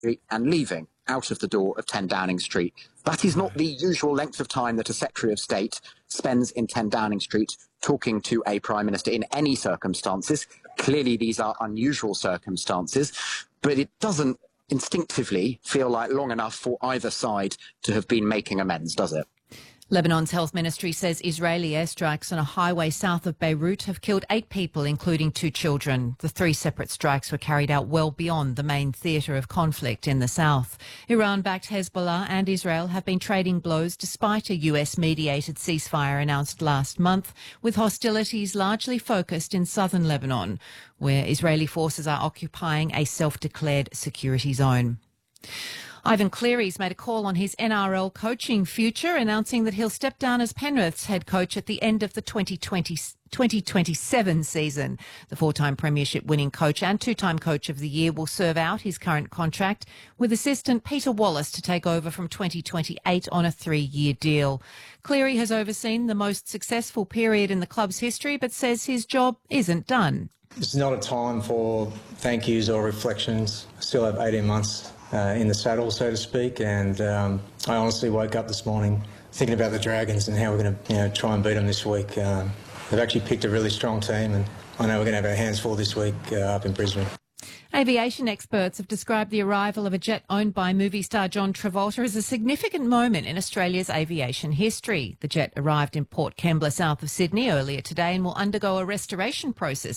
Street and leaving out of the door of 10 Downing Street. That is not the usual length of time that a Secretary of State spends in 10 Downing Street talking to a Prime Minister in any circumstances. Clearly, these are unusual circumstances, but it doesn't instinctively feel like long enough for either side to have been making amends, does it? Lebanon's health ministry says Israeli airstrikes on a highway south of Beirut have killed 8 people, including 2 children. The 3 separate strikes were carried out well beyond the main theatre of conflict in the south. Iran-backed Hezbollah and Israel have been trading blows despite a US-mediated ceasefire announced last month, with hostilities largely focused in southern Lebanon, where Israeli forces are occupying a self-declared security zone. Ivan Cleary's made a call on his NRL coaching future, announcing that he'll step down as Penrith's head coach at the end of the 2027 season. The 4-time premiership winning coach and 2-time coach of the year will serve out his current contract, with assistant Peter Wallace to take over from 2028 on a 3-year deal. Cleary has overseen the most successful period in the club's history, but says his job isn't done. It's not a time for thank yous or reflections. I still have 18 months in the saddle, so to speak, and I honestly woke up this morning thinking about the Dragons and how we're going to try and beat them this week. They've actually picked a really strong team, and I know we're going to have our hands full this week up in Brisbane. Aviation experts have described the arrival of a jet owned by movie star John Travolta as a significant moment in Australia's aviation history. The jet arrived in Port Kembla, south of Sydney, earlier today and will undergo a restoration process